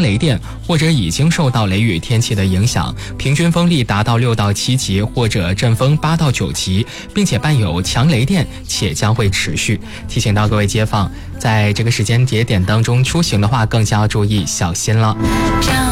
雷电，或者已经受到雷雨天气的影响，平均风力达到6到7级，或者阵风8到9级，并且伴有强雷电，且将会持续。提醒到各位街坊，在这个时间节点当中出行的话，更加要注意小心了。